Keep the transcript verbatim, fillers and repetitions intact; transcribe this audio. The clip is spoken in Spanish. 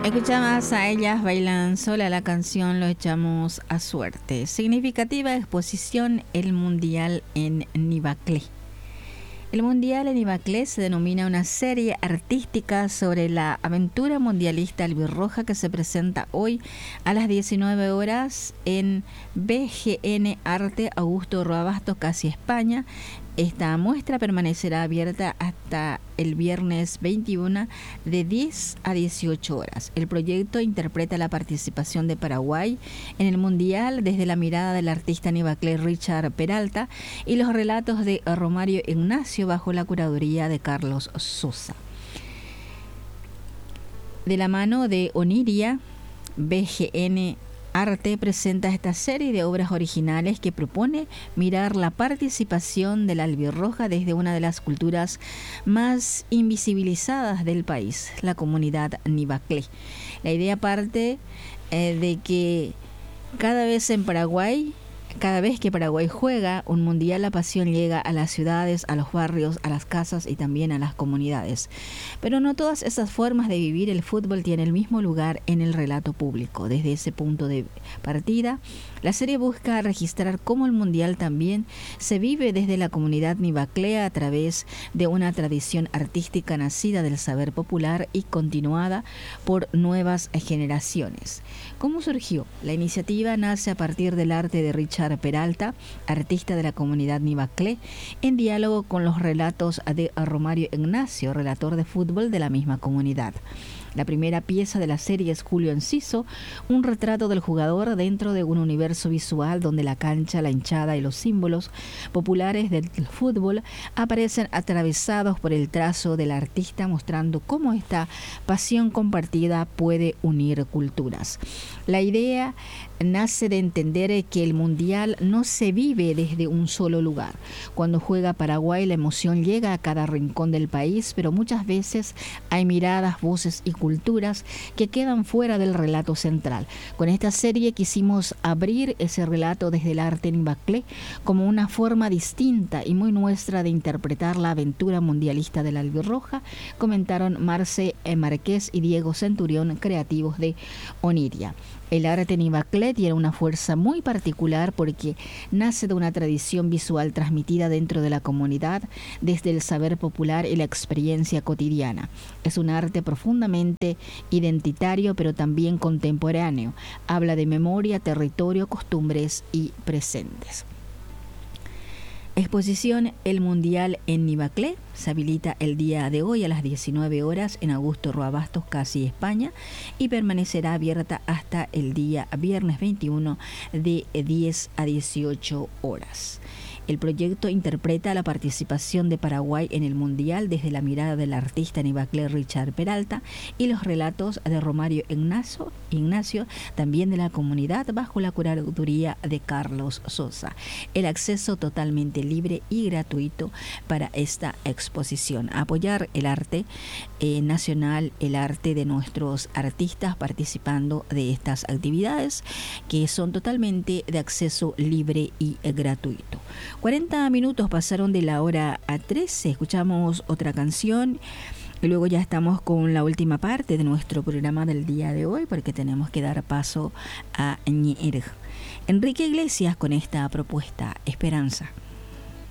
Escuchamos a ellas bailan sola la canción Lo echamos a suerte. Significativa exposición el Mundial en Nivaclé. El Mundial en Nivaclé se denomina una serie artística sobre la aventura mundialista albirroja que se presenta hoy a las diecinueve horas en B G N Arte Augusto Roabasto, casi España. Esta muestra permanecerá abierta hasta el viernes veintiuno de diez a dieciocho horas. El proyecto interpreta la participación de Paraguay en el Mundial desde la mirada del artista nivaclés Richard Peralta y los relatos de Romario Ignacio bajo la curaduría de Carlos Sosa. De la mano de Oniria, B G N Arte presenta esta serie de obras originales que propone mirar la participación de la albirroja desde una de las culturas más invisibilizadas del país, la comunidad nivaclé. La idea parte eh, de que cada vez en Paraguay, cada vez que Paraguay juega un mundial, la pasión llega a las ciudades, a los barrios, a las casas y también a las comunidades. Pero no todas esas formas de vivir el fútbol tienen el mismo lugar en el relato público. Desde ese punto de partida, la serie busca registrar cómo el mundial también se vive desde la comunidad nivaclea a través de una tradición artística nacida del saber popular y continuada por nuevas generaciones. ¿Cómo surgió? La iniciativa nace a partir del arte de Richard Peralta, artista de la comunidad nivaclé, en diálogo con los relatos de Romario Ignacio, relator de fútbol de la misma comunidad. La primera pieza de la serie es Julio Enciso, un retrato del jugador dentro de un universo visual donde la cancha, la hinchada y los símbolos populares del fútbol aparecen atravesados por el trazo del artista, mostrando cómo esta pasión compartida puede unir culturas. La idea nace de entender que el mundial no se vive desde un solo lugar. Cuando juega Paraguay, la emoción llega a cada rincón del país, pero muchas veces hay miradas, voces y culturas que quedan fuera del relato central. Con esta serie quisimos abrir ese relato desde el arte nivaclé como una forma distinta y muy nuestra de interpretar la aventura mundialista de la albirroja, comentaron Marce Márquez y Diego Centurión, creativos de Oniria. El arte nivaclé tiene una fuerza muy particular porque nace de una tradición visual transmitida dentro de la comunidad desde el saber popular y la experiencia cotidiana. Es un arte profundamente identitario pero también contemporáneo. Habla de memoria, territorio, costumbres y presentes. Exposición El Mundial en Nivaclé se habilita el día de hoy a las diecinueve horas en Augusto Roabastos, casi España, y permanecerá abierta hasta el día viernes veintiuno de diez a dieciocho horas. El proyecto interpreta la participación de Paraguay en el Mundial desde la mirada del artista nivaclé Richard Peralta y los relatos de Romario Ignacio, Ignacio, también de la comunidad, bajo la curaduría de Carlos Sosa. El acceso totalmente libre y gratuito para esta exposición. Apoyar el arte eh, nacional, el arte de nuestros artistas participando de estas actividades que son totalmente de acceso libre y eh, gratuito. cuarenta minutos pasaron de la hora a trece. Escuchamos otra canción y luego ya estamos con la última parte de nuestro programa del día de hoy porque tenemos que dar paso a Ñerg. Enrique Iglesias con esta propuesta, Esperanza.